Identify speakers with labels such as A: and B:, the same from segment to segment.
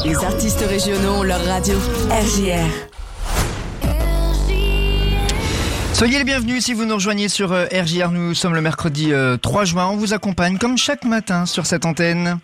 A: Les artistes régionaux ont leur radio. RJR.
B: Soyez les bienvenus si vous nous rejoignez sur RJR. Nous sommes le mercredi 3 juin. On vous accompagne comme chaque matin sur cette antenne.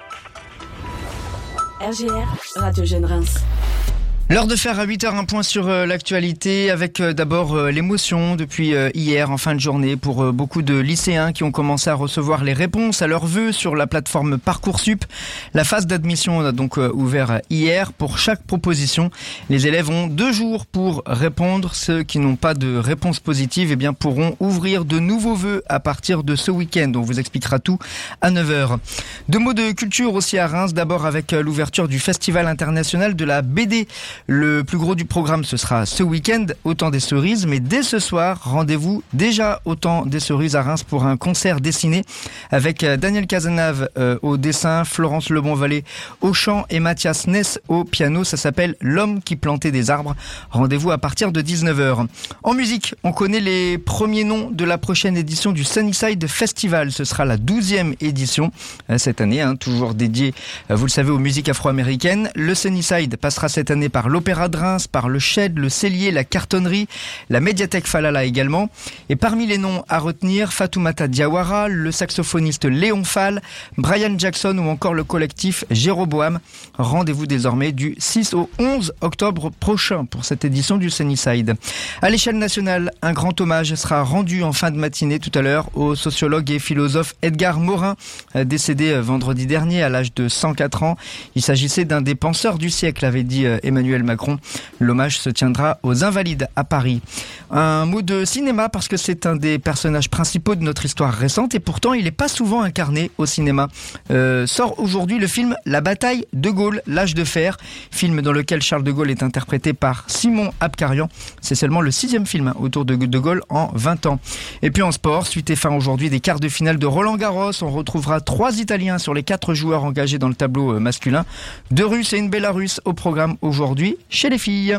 A: RJR, Radio Jeune Reims.
B: L'heure de faire à 8h un point sur l'actualité avec d'abord l'émotion depuis hier en fin de journée pour beaucoup de lycéens qui ont commencé à recevoir les réponses à leurs vœux sur la plateforme Parcoursup. La phase d'admission a donc ouvert hier. Pour chaque proposition, les élèves ont 2 jours pour répondre. Ceux qui n'ont pas de réponse positive pourront ouvrir de nouveaux vœux à partir de ce week-end. On vous expliquera tout à 9h. 2 mots de culture aussi à Reims, d'abord avec l'ouverture du Festival international de la BD. Le plus gros du programme, ce sera ce week-end, au Temps des Cerises. Mais dès ce soir, rendez-vous déjà au Temps des Cerises à Reims pour un concert dessiné avec Daniel Cazenave au dessin, Florence Lebonvalet au chant et Mathias Ness au piano. Ça s'appelle L'homme qui plantait des arbres. Rendez-vous à partir de 19h. En musique, on connaît les premiers noms de la prochaine édition du Sunnyside Festival. Ce sera la 12e édition cette année, toujours dédiée, vous le savez, aux musiques afro-américaines. Le Sunnyside passera cette année par l'Opéra de Reims, par le Shed, le Cellier, la Cartonnerie, la Médiathèque Falala également. Et parmi les noms à retenir, Fatoumata Diawara, le saxophoniste Léon Fall, Brian Jackson ou encore le collectif Jéroboam. Rendez-vous désormais du 6 au 11 octobre prochain pour cette édition du Sunnyside. À l'échelle nationale, un grand hommage sera rendu en fin de matinée tout à l'heure au sociologue et philosophe Edgar Morin, décédé vendredi dernier à l'âge de 104 ans. Il s'agissait d'un des penseurs du siècle, avait dit Emmanuel Macron. L'hommage se tiendra aux Invalides à Paris. Un mot de cinéma parce que c'est un des personnages principaux de notre histoire récente et pourtant il n'est pas souvent incarné au cinéma. Sort aujourd'hui le film La bataille de Gaulle, l'âge de fer, film dans lequel Charles de Gaulle est interprété par Simon Abkarian. C'est seulement le 6e film autour de Gaulle en 20 ans. Et puis en sport, suite et fin aujourd'hui des quarts de finale de Roland-Garros. On retrouvera 3 Italiens sur les 4 joueurs engagés dans le tableau masculin. 2 Russes et une Bélarusse au programme aujourd'hui chez les filles.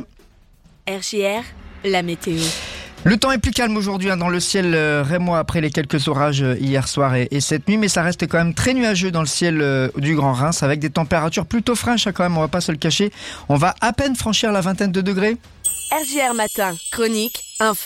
A: RJR, la météo.
B: Le temps est plus calme aujourd'hui dans le ciel rémois après les quelques orages hier soir et cette nuit, mais ça reste quand même très nuageux dans le ciel du Grand Reims avec des températures plutôt fraîches quand même, on va pas se le cacher. On va à peine franchir la vingtaine de degrés.
A: RJR Matin, chronique